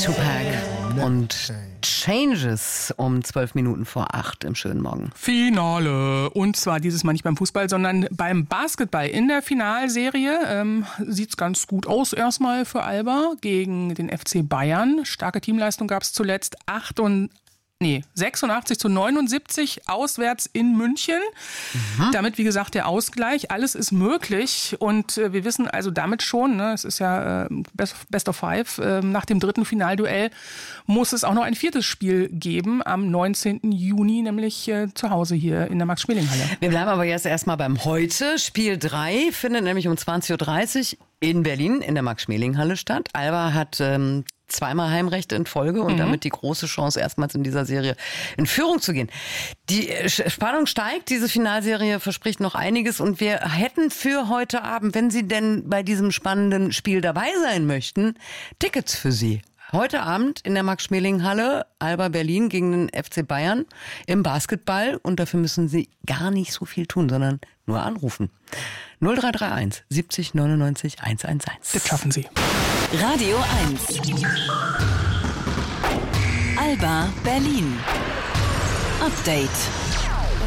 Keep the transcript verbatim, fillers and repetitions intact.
Tupac und Changes um zwölf Minuten vor acht im schönen Morgen. Finale. Und zwar dieses Mal nicht beim Fußball, sondern beim Basketball. In der Finalserie ähm, sieht es ganz gut aus erstmal für Alba gegen den F C Bayern. Starke Teamleistung gab es zuletzt. acht und Nee, sechsundachtzig zu neunundsiebzig auswärts in München. Mhm. Damit, wie gesagt, der Ausgleich. Alles ist möglich. Und äh, wir wissen also damit schon, ne, es ist ja äh, Best, Best of Five, äh, nach dem dritten Finalduell muss es auch noch ein viertes Spiel geben am neunzehnten Juni, nämlich äh, zu Hause hier in der Max-Schmeling-Halle. Wir bleiben aber jetzt erstmal beim Heute. Spiel drei findet nämlich um zwanzig Uhr dreißig in Berlin in der Max-Schmeling-Halle statt. Alba hat ähm, zweimal Heimrecht in Folge und mhm. damit die große Chance, erstmals in dieser Serie in Führung zu gehen. Die Spannung steigt, diese Finalserie verspricht noch einiges und wir hätten für heute Abend, wenn Sie denn bei diesem spannenden Spiel dabei sein möchten, Tickets für Sie. Heute Abend in der Max-Schmeling-Halle, Alba Berlin gegen den F C Bayern im Basketball. Und dafür müssen Sie gar nicht so viel tun, sondern nur anrufen. null drei drei eins siebzig neunundneunzig hundertelf. Das schaffen Sie. Radio eins. Alba Berlin. Update.